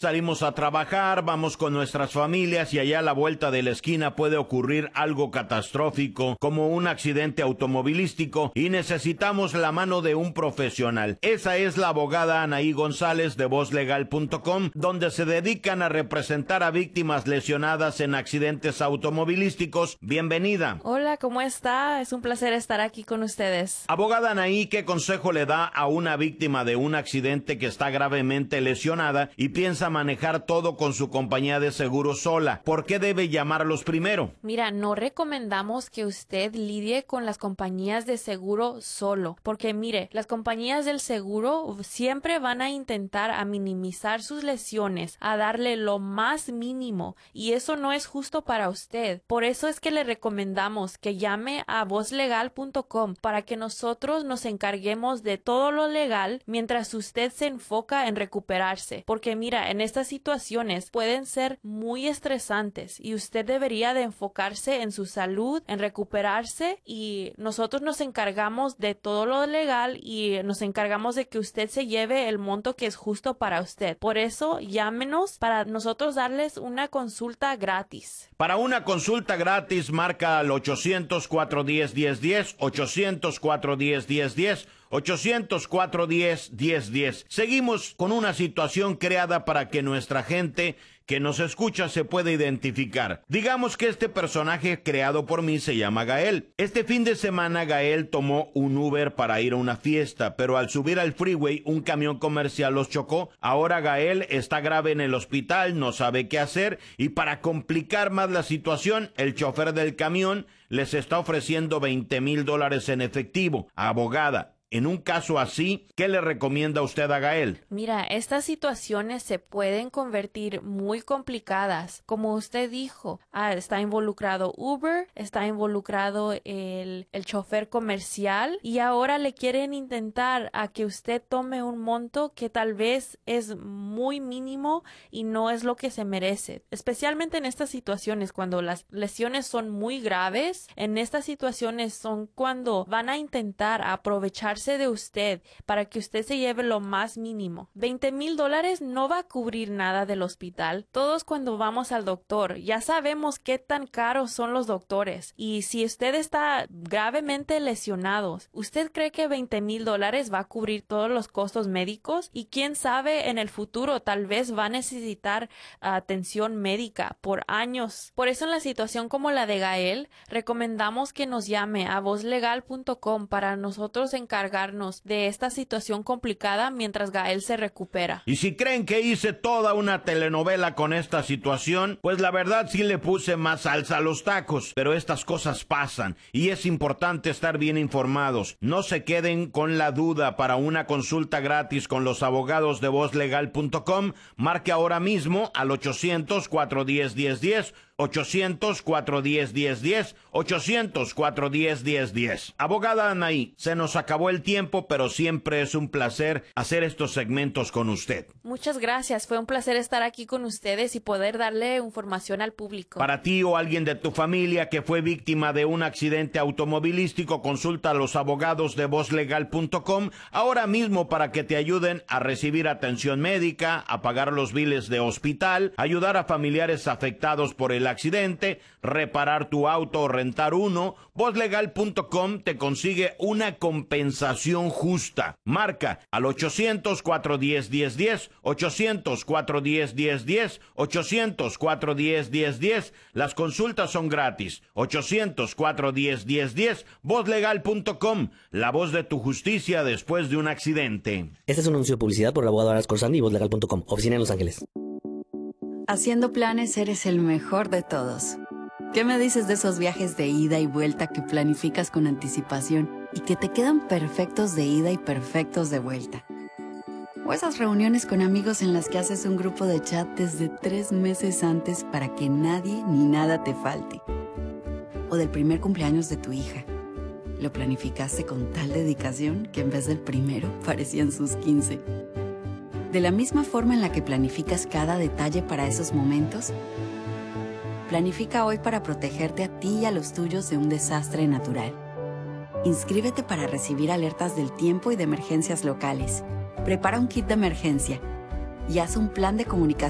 salimos a trabajar, vamos con nuestras familias y allá a la vuelta de la esquina puede ocurrir algo catastrófico como un accidente automovilístico y necesitamos la mano de un profesional. Esa es la abogada Anaí González de VozLegal.com, donde se dedican a representar a víctimas lesionadas en accidentes automovilísticos. Bienvenida. Hola, ¿cómo está? Es un placer estar aquí con ustedes. Abogada Anaí, ¿qué consejo le da a una víctima de un accidente que está gravemente lesionada y piensa manejar todo con su compañía de seguro sola? ¿Por qué debe llamarlos primero? Mira, no recomendamos que usted lidie con las compañías de seguro solo, porque mire, las compañías del seguro siempre van a intentar a minimizar sus lesiones, a darle lo más mínimo, y eso no es justo para usted. Por eso es que le recomendamos que llame a VozLegal.com para que nosotros nos encarguemos de todo lo legal mientras usted se enfoca en recuperarse, porque mira, en estas situaciones pueden ser muy estresantes y usted debería de enfocarse en su salud, en recuperarse, y nosotros nos encargamos de todo lo legal y nos encargamos de que usted se lleve el monto que es justo para usted. Por eso llámenos para nosotros darles una consulta gratis. Para una consulta gratis marca al 800-410-1010, 800-410-1010, 800-410-1010. Seguimos con una situación creada para que nuestra gente que nos escucha se pueda identificar. Digamos que este personaje creado por mí se llama Gael. Este fin de semana Gael tomó un Uber para ir a una fiesta, pero al subir al freeway un camión comercial los chocó. Ahora Gael está grave en el hospital, no sabe qué hacer, y para complicar más la situación, el chofer del camión les está ofreciendo $20,000 en efectivo. Abogada, en un caso así, ¿qué le recomienda usted a Gael? Mira, estas situaciones se pueden convertir muy complicadas. Como usted dijo, está involucrado Uber, está involucrado el chofer comercial, y ahora le quieren intentar a que usted tome un monto que tal vez es muy mínimo y no es lo que se merece. Especialmente en estas situaciones, cuando las lesiones son muy graves, en estas situaciones son cuando van a intentar aprovecharse de usted para que usted se lleve lo más mínimo. $20,000 no va a cubrir nada del hospital. Todos cuando vamos al doctor ya sabemos qué tan caros son los doctores, y si usted está gravemente lesionado, ¿usted cree que $20,000 va a cubrir todos los costos médicos? Y quién sabe, en el futuro tal vez va a necesitar atención médica por años. Por eso en la situación como la de Gael, recomendamos que nos llame a VozLegal.com para nosotros encargarnos de esta situación complicada mientras Gael se recupera. Y si creen que hice toda una telenovela con esta situación, pues la verdad sí le puse más salsa a los tacos, pero estas cosas pasan y es importante estar bien informados. No se queden con la duda. Para una consulta gratis con los abogados de VozLegal.com, marque ahora mismo al 800-410-1010, 800-410-1010, 800-410-1010. Abogada Anaí, se nos acabó el tiempo, pero siempre es un placer hacer estos segmentos con usted. Muchas gracias, fue un placer estar aquí con ustedes y poder darle información al público. Para ti o alguien de tu familia que fue víctima de un accidente automovilístico, consulta a los abogados de VozLegal.com ahora mismo para que te ayuden a recibir atención médica, a pagar los biles de hospital, ayudar a familiares afectados por el accidente, reparar tu auto o rentar uno. VozLegal.com te consigue una compensación justa. Marca al 800-410-1010, 800-410-1010, 800-410-1010. Las consultas son gratis. 800-410-1010, VozLegal.com, la voz de tu justicia después de un accidente. Este es un anuncio de publicidad por el abogado Aras Corsandi y VozLegal.com, oficina en Los Ángeles. Haciendo planes eres el mejor de todos. ¿Qué me dices de esos viajes de ida y vuelta que planificas con anticipación y que te quedan perfectos de ida y perfectos de vuelta? O esas reuniones con amigos en las que haces un grupo de chat desde 3 meses antes para que nadie ni nada te falte. O del primer cumpleaños de tu hija. Lo planificaste con tal dedicación que en vez del primero parecían sus 15. De la misma forma en la que planificas cada detalle para esos momentos, planifica hoy para protegerte a ti y a los tuyos de un desastre natural. Inscríbete para recibir alertas del tiempo y de emergencias locales. Prepara un kit de emergencia y haz un plan de comunicación